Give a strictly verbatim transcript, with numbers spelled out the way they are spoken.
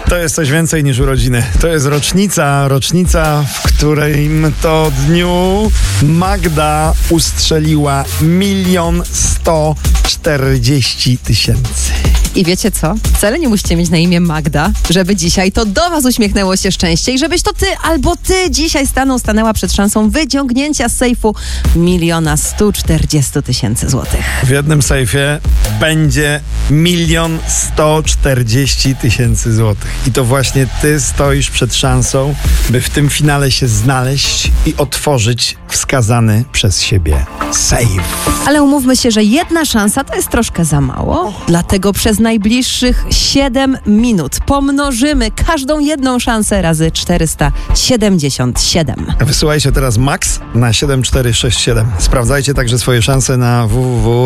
To jest coś więcej niż urodziny. To jest rocznica, rocznica, w którym to dniu Magda ustrzeliła milion sto czterdzieści tysięcy. I wiecie co? Wcale nie musicie mieć na imię Magda, żeby dzisiaj to do was uśmiechnęło się szczęście i żebyś to ty albo ty dzisiaj stanął, stanęła przed szansą wyciągnięcia z sejfu miliona stu czterdziestu tysięcy złotych. W jednym sejfie będzie milion sto czterdzieści tysięcy złotych. I to właśnie ty stoisz przed szansą, by w tym finale się znaleźć i otworzyć wskazany przez siebie sejf. Ale umówmy się, że jedna szansa to jest troszkę za mało, dlatego przez najbliższych siedem minut pomnożymy każdą jedną szansę razy czterysta siedemdziesiąt siedem. Wysyłajcie teraz max na siedem cztery sześć siedem. Sprawdzajcie także swoje szanse na w w w